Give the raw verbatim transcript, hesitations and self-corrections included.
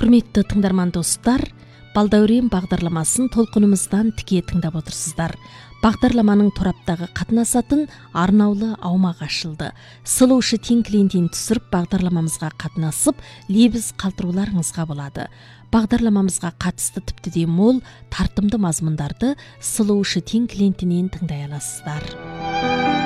Құрметті тыңдарман достар, Балдәурен бағдарламасын толқынымыздан тіке тыңдап отырсыздар. Бағдарламаның тораптағы қатынасатын арнаулы аумақ ашылды. Сұлушы тең клиентін түсіріп бағдарламамызға қатынасып, лебіз қалтыруларыңызға болады. Бағдарламамызға қатысты тіпті де мол, тартымды мазмұндарды Сұлушы тең клиентінен тыңдай аласыздар.